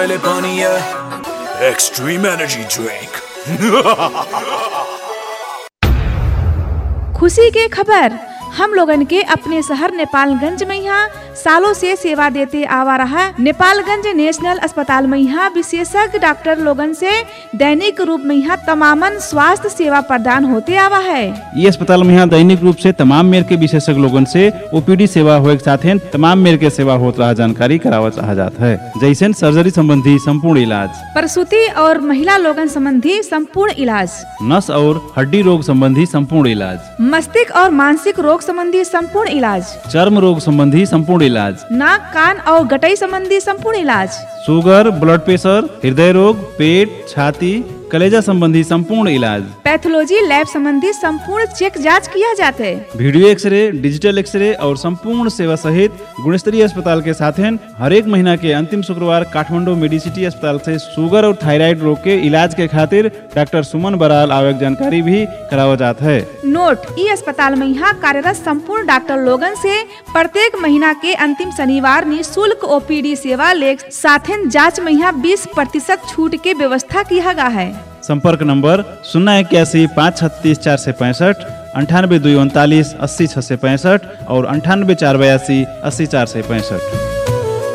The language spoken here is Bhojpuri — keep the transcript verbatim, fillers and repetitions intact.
Extreme energy drink. खुशी के खबर हम लोगन के अपने शहर नेपालगंज में यहाँ सालों से सेवा देते आवा रहा नेपालगंज नेशनल अस्पताल में यहाँ विशेषज्ञ डॉक्टर लोगन से दैनिक रूप में यहाँ तमामन स्वास्थ्य सेवा प्रदान होते आवा है। ये अस्पताल में यहाँ दैनिक रूप से तमाम मेर के विशेषज्ञ लोगन से ओपीडी सेवा होए के साथ तमाम मेर के सेवा होत रहा जानकारी करावा चाह जाता है, जैसे सर्जरी संबंधी संपूर्ण इलाज, प्रसूति और महिला लोगन संबंधी संपूर्ण इलाज, नस और हड्डी रोग संबंधी संपूर्ण इलाज, मस्तिष्क और मानसिक रोग संबंधी संपूर्ण इलाज, चर्म रोग संबंधी संपूर्ण इलाज, नाक कान और गटई संबंधी संपूर्ण इलाज, शुगर, ब्लड प्रेशर, हृदय रोग, पेट, छाती, कलेजा संबंधी संपूर्ण इलाज, पैथोलॉजी लैब संबंधी संपूर्ण चेक जांच किया जाते हैं। वीडियो एक्सरे, डिजिटल एक्सरे और संपूर्ण सेवा सहित गुणस्तरीय अस्पताल के साथ हर एक महीना के अंतिम शुक्रवार काठमांडू मेडिसिटी अस्पताल से शुगर और थायराइड रोग के इलाज के खातिर डॉक्टर सुमन बराल आवक जानकारी भी करावा जाता है। नोट, ई अस्पताल में यहाँ कार्यरत संपूर्ण डॉक्टर लोगन से प्रत्येक महीना के अंतिम शनिवार निःशुल्क ओपीडी सेवा ले साथ जाँच में यहाँ बीस प्रतिशत छूट के व्यवस्था किया गया है। संपर्क नंबर शून्य इक्यासी पाँच छत्तीस चार सौ पैंसठ, अंठानबे दुई उनतालीस अस्सी छः सौ पैंसठ और अंठानबे चार बयासी अस्सी चार सौ पैंसठ।